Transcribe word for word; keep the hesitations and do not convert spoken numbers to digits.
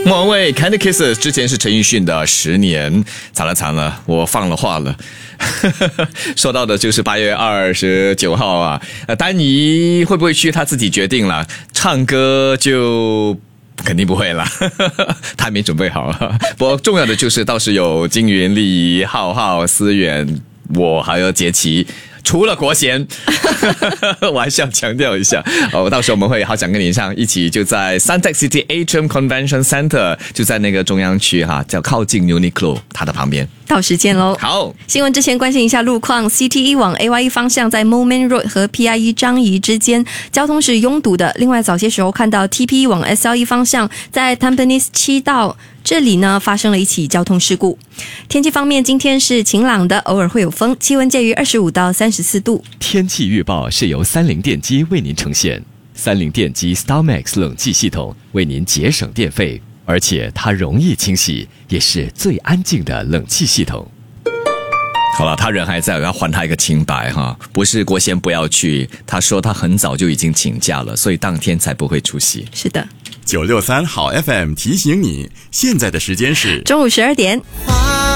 莫文蔚 Candy Kisses 之前是陈奕迅的十年，惨了惨了，我放了话了。说到的就是八月二十九号啊，呃，丹妮会不会去他自己决定了，唱歌就肯定不会了，他还没准备好。不过重要的就是倒是有金云、丽怡、浩浩、思远，我还有杰奇。除了国贤我还是要强调一下哦，到时候我们会好想跟你上一起，就在 Suntec City Atrium Convention Center， 就在那个中央区哈，叫靠近 Uniqlo 它的旁边。 到时见喽。 好， 新闻之前关心一下路况。 C T E 往 A Y E 方向在 Moulmein Road 和 P I E 张仪之间交通是拥堵的。另外早些时候看到 T P E 往 S L E 方向在 Tampines 七道这里呢发生了一起交通事故。天气方面，今天是晴朗的，偶尔会有风，气温介于二十五到三十四度。 天气预报是由三菱电机为您呈现，三菱电机 StarMax 冷气系统为您节省电费，而且它容易清洗，也是最安静的冷气系统。 好了，他人还在，我要还他一个清白哈，不是国贤不要去，他说他很早就已经请假了，所以当天才不会出席。 是的， 九六三好 F M 提醒你，现在的时间是中午十二点。